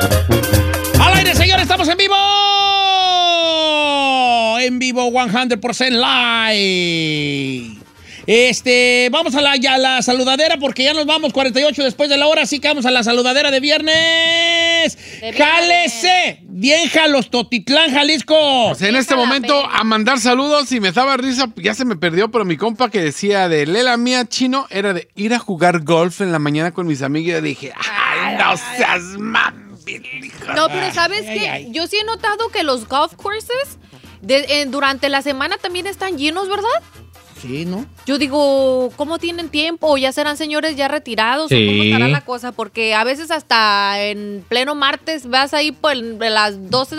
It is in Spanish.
Al aire, señores, estamos en vivo. En vivo, 100% live. Vamos a la saludadera porque ya nos vamos 48 después de la hora, así que vamos a la saludadera de viernes. ¡Jálese! Bien, Jalos, Totitlán, Jalisco. Pues en este momento a mandar saludos y me daba risa, ya se me perdió, pero mi compa que decía de Lela Mía Chino era de ir a jugar golf en la mañana con mis amigos y yo dije, ¡ay, no seas mami! No, pero ¿sabes qué? Yo sí he notado que los golf courses durante la semana también están llenos, ¿verdad? Sí, ¿no? Yo digo, ¿cómo tienen tiempo? ¿O ya serán señores ya retirados? Sí. ¿O cómo estará la cosa? Porque a veces hasta en pleno martes vas ahí por las 12